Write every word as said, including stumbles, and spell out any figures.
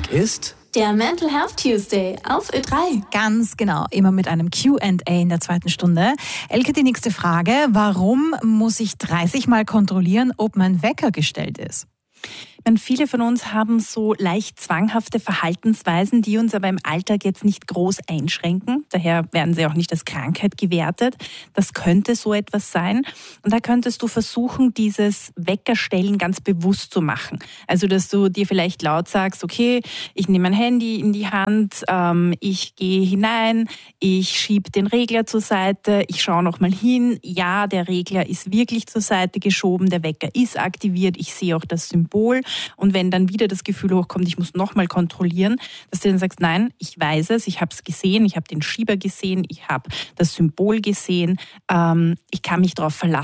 ist der Mental Health Tuesday auf Ö drei. Ganz genau, immer mit einem Q and A in der zweiten Stunde. Elke, die nächste Frage. Warum muss ich dreißig Mal kontrollieren, ob mein Wecker gestellt ist? Meine, viele von uns haben so leicht zwanghafte Verhaltensweisen, die uns aber im Alltag jetzt nicht groß einschränken. Daher werden sie auch nicht als Krankheit gewertet. Das könnte so etwas sein. Und da könntest du versuchen, dieses Weckerstellen ganz bewusst zu machen. Also, dass du dir vielleicht laut sagst, okay, ich nehme mein Handy in die Hand, ähm, ich gehe hinein, ich schiebe den Regler zur Seite, ich schaue nochmal hin. Ja, der Regler ist wirklich zur Seite geschoben, der Wecker ist aktiviert, ich sehe auch das Symbol. Und wenn dann wieder das Gefühl hochkommt, ich muss nochmal kontrollieren, dass du dann sagst, nein, ich weiß es, ich habe es gesehen, ich habe den Schieber gesehen, ich habe das Symbol gesehen, ähm, ich kann mich darauf verlassen.